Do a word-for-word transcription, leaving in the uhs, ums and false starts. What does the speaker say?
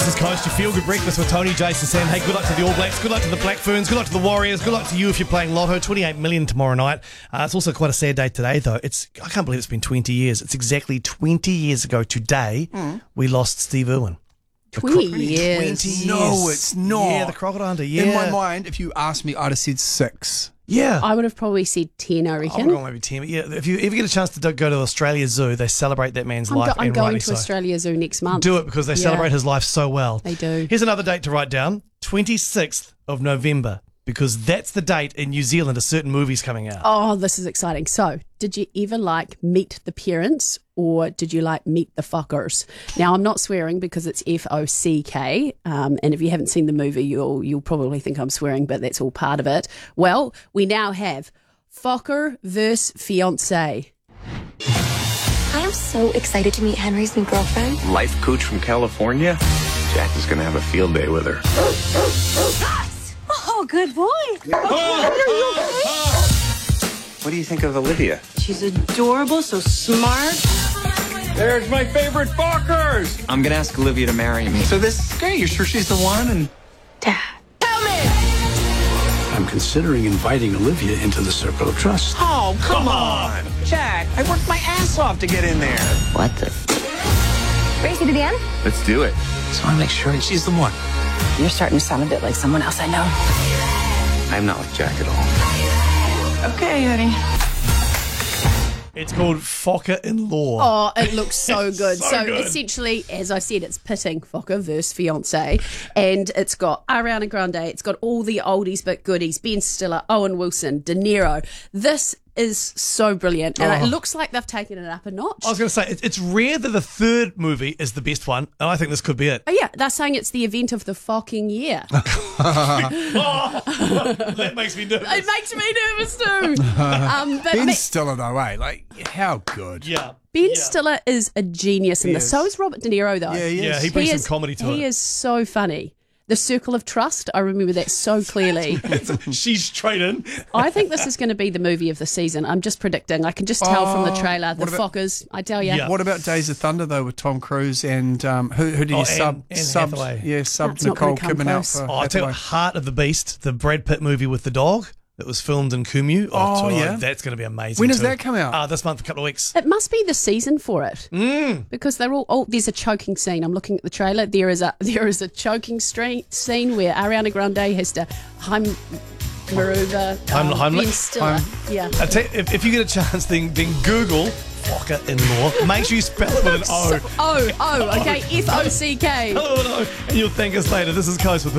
This is Coast, your feel-good breakfast with Tony, Jason, Sam. Hey, good luck to the All Blacks, good luck to the Black Ferns, good luck to the Warriors, good luck to you if you're playing Lotto. twenty-eight million tomorrow night. Uh, it's also quite a sad day today, though. It's I can't believe it's been twenty years. It's exactly twenty years ago today mm. we lost Steve Irwin. twenty years. twenty years. No, it's not. Yeah, the Crocodile Hunter, yeah. In my mind, if you asked me, I'd have said six. Yeah. I would have probably said ten, I I reckon. would have gone maybe ten. Yeah, if you ever get a chance to go to Australia Zoo, they celebrate that man's I'm, life. go- I'm and going rightly to so. Australia Zoo next month. Do it because they Yeah. celebrate his life so well. They do. Here's another date to write down, twenty-sixth of November, because that's the date in New Zealand a certain movie's coming out. Oh, this is exciting. So, did you ever like Meet the Parents or did you like Meet the Fuckers? Now, I'm not swearing because it's F O C K, um, and if you haven't seen the movie, you'll you'll probably think I'm swearing, but that's all part of it. Well, we now have Fucker versus Fiancé. I am so excited to meet Henry's new girlfriend. Life coach from California. Jack is going to have a field day with her. Oh, good boy. What do you think of Olivia? She's adorable, so smart. There's my favorite Fockers! I'm going to ask Olivia to marry me. So this is great. You're sure she's the one? And Dad. I'm considering inviting Olivia into the circle of trust. Oh, come on. Jack, I worked my ass off to get in there. What the? Ready to do the end? Let's do it. Just want to make sure she's the one. You're starting to sound a bit like someone else I know. I'm not like Jack at all. Okay, honey. It's called Focker-in-Law. Oh, it looks so good. So so good. essentially, as I said, it's pitting Fokker versus Fiancé, and it's got Ariana Grande, it's got all the oldies but goodies, Ben Stiller, Owen Wilson, De Niro. This is so brilliant, and Oh. it looks like they've taken it up a notch. I was going to say, it- it's rare that the third movie is the best one, and I think this could be it. Oh yeah, they're saying it's the event of the fucking year. That makes me nervous. It makes me nervous too. Um, but Ben Ma- Stiller, though, eh? Like, how good. Yeah. Ben Yeah. Stiller is a genius in He this. is. So is Robert De Niro, though. Yeah, he Yeah, is. he brings some is, comedy to he it. He is so funny. The Circle of Trust, I remember that so clearly. She's straight in. I think this is going to be the movie of the season. I'm just predicting. I can just tell from the Oh, trailer. The what about- Fockers, I tell you. Yeah. What about Days of Thunder, though, with Tom Cruise and um, who, who did you Oh, sub? Anne- Anne sub Hathaway. yeah, sub That's not Nicole gonna come Kidman out close. for Oh, I tell you, Hathaway. what, Heart of the Beast, the Brad Pitt movie with the dog that was filmed in Kumu. Oh, yeah? That's going to be amazing. When does too. that come out? Uh, this month, a couple of weeks. It must be the season for it Mm. because they're all. Oh, there's a choking scene. I'm looking at the trailer. There is a there is a choking stre- scene where Ariana Grande has to Heim Maruva, Heim- um, Heimlich? Ben Stiller. Heim- Yeah. I tell you, if, if you get a chance, then, then Google Focker-in-Law. Make sure you spell it with an O. So- oh, oh, okay. F O C K. Oh, no. And you'll thank us later. This is Coast with